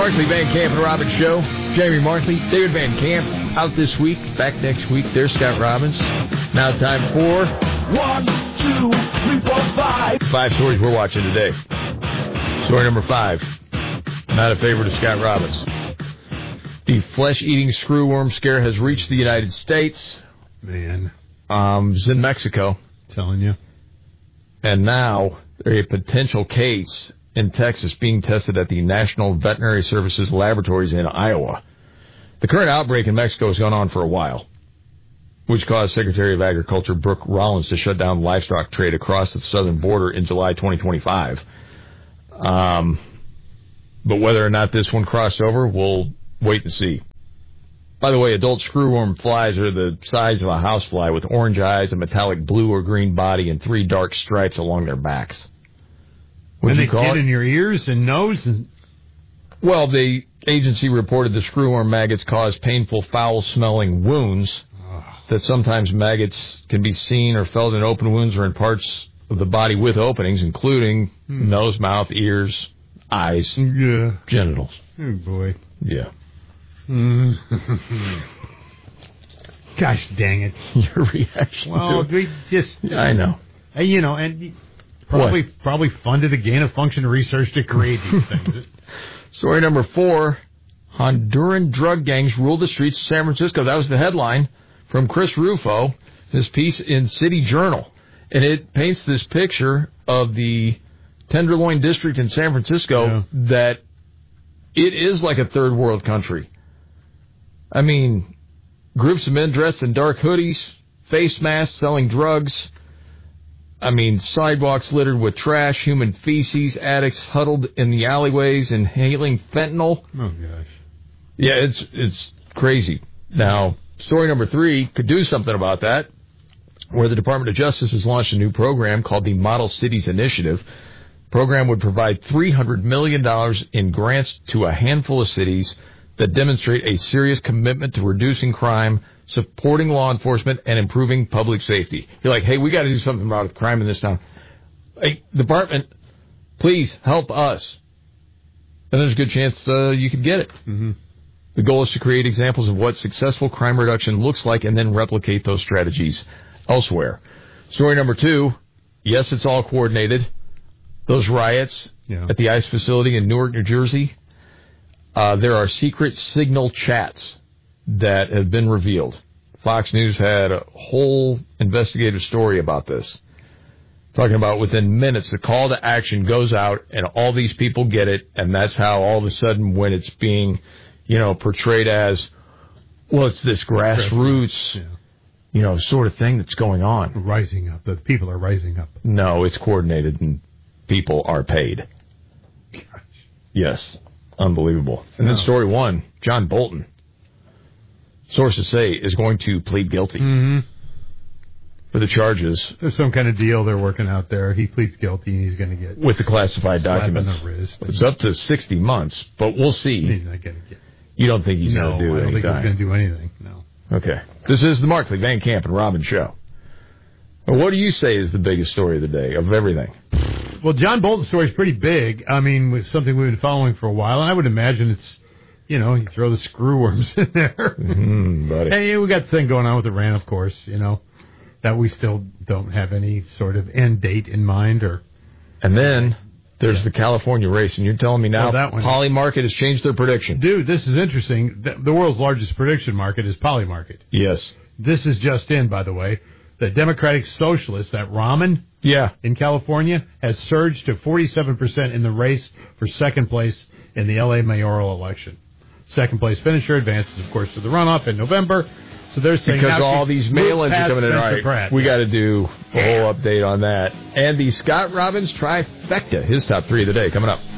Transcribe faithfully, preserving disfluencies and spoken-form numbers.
Markley, Van Camp, and Robbins Show. Jamie Markley, David Van Camp, out this week, back next week. There's Scott Robbins. Now time for... One, two, three, four, five. Five stories we're watching today. Story number five. Not a favorite of Scott Robbins. The flesh-eating screwworm scare has reached the United States. Man. Um, it's in Mexico. Telling you. And now, a potential case in Texas being tested at the National Veterinary Services Laboratories in Iowa. The current outbreak in Mexico has gone on for a while, which caused Secretary of Agriculture Brooke Rollins to shut down livestock trade across the southern border in July twenty twenty-five. Um, but whether or not this one crossed over, we'll wait and see. By the way, adult screwworm flies are the size of a housefly with orange eyes, a metallic blue or green body, and three dark stripes along their backs. And they get in your ears and nose? and Well, the agency reported the screwworm maggots cause painful, foul-smelling wounds, oh. that sometimes maggots can be seen or felt in open wounds or in parts of the body with openings, including hmm. nose, mouth, ears, eyes, yeah. genitals. Oh, boy. Yeah. Mm. Gosh dang it. Your reaction well, to it. we just... Yeah, I know. You know, and... Probably what? probably funded a gain-of-function research to create these things. Story number four. Honduran drug gangs rule the streets of San Francisco. That was the headline from Chris Rufo, his piece in City Journal. And it paints this picture of the Tenderloin District in San Francisco yeah. that it is like a third world country. I mean, groups of men dressed in dark hoodies, face masks, selling drugs. I mean, sidewalks littered with trash, human feces, addicts huddled in the alleyways, inhaling fentanyl. Oh, gosh. Yeah, it's it's crazy. Now, story number three could do something about that, where the Department of Justice has launched a new program called the Model Cities Initiative. The program would provide three hundred million dollars in grants to a handful of cities that demonstrate a serious commitment to reducing crime, supporting law enforcement, and improving public safety. You're like, hey, we got to do something about crime in this town. Hey, department, please help us. And there's a good chance uh, you could get it. Mm-hmm. The goal is to create examples of what successful crime reduction looks like and then replicate those strategies elsewhere. Story number two, yes, it's all coordinated. Those riots yeah. at the ICE facility in Newark, New Jersey, uh, there are secret signal chats that have been revealed. Fox News had a whole investigative story about this, talking about within minutes the call to action goes out and all these people get it, and that's how all of a sudden when it's being, you know, portrayed as, well, it's this grassroots, yeah. you know, sort of thing that's going on. Rising up. The people are rising up. No, it's coordinated and people are paid. Gosh. Yes. Unbelievable. And then oh. story one, John Bolton, sources say, is going to plead guilty mm-hmm. for the charges. There's some kind of deal they're working out there. He pleads guilty and he's going to get... With the classified documents. On the wrist it's up to sixty months, but we'll see. He's not going to get... You don't think he's no, going to do I don't anything? think he's going to do anything, no. Okay. This is the Markley, Van Camp, and Robbins Show. Well, what do you say is the biggest story of the day, of everything? Well, John Bolton's story is pretty big. I mean, it's something we've been following for a while, and I would imagine it's, you know, you throw the screwworms in there. Mm, buddy. Hey, we got the thing going on with Iran, of course, you know, that we still don't have any sort of end date in mind. or. And then there's yeah. the California race, and you're telling me now oh, that one. Polymarket has changed their prediction. Dude, this is interesting. The, the world's largest prediction market is Polymarket. Yes. This is just in, by the way. The Democratic Socialist, that ramen yeah. in California, has surged to forty-seven percent in the race for second place in the L A mayoral election. Second place finisher advances, of course, to the runoff in November. So they're saying because all these mail-ins are coming in. All right, Pratt, we yeah. got to do a whole update on that. And the Scott Robbins trifecta, his top three of the day, coming up.